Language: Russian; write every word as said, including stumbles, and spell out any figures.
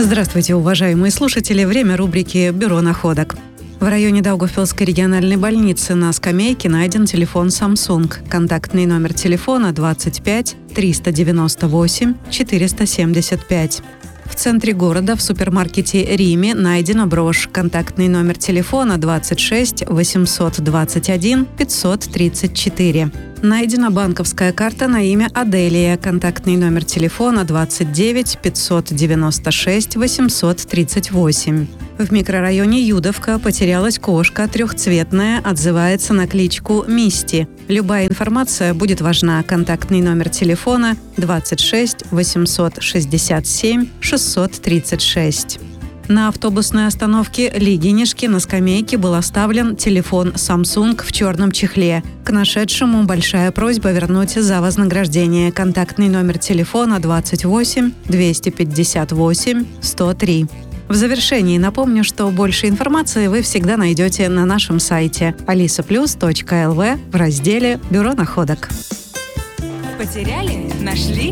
Здравствуйте, уважаемые слушатели. Время рубрики «Бюро находок». В районе Даугавпилской региональной больницы на скамейке найден телефон Samsung. Контактный номер телефона двадцать пять триста девяносто восемь четыреста семьдесят пять. В центре города в супермаркете «Риме» найдена брошь. Контактный номер телефона двадцать шесть восемьсот двадцать один пятьсот тридцать четыре. Найдена банковская карта на имя Аделия. Контактный номер телефона двадцать девять пятьсот девяносто шесть восемьсот тридцать восемь. В микрорайоне Юдовка потерялась кошка трехцветная, отзывается на кличку Мисти. Любая информация будет важна. Контактный номер телефона двадцать шесть восемьсот шестьдесят семь шестьсот тридцать шесть. На автобусной остановке Лигинишки на скамейке был оставлен телефон Samsung в черном чехле. К нашедшему большая просьба вернуть за вознаграждение. Контактный номер телефона двадцать восемь двести пятьдесят восемь сто три. В завершении напомню, что больше информации вы всегда найдете на нашем сайте алиса плюс точка эл ви в разделе «Бюро находок». Потеряли? Нашли?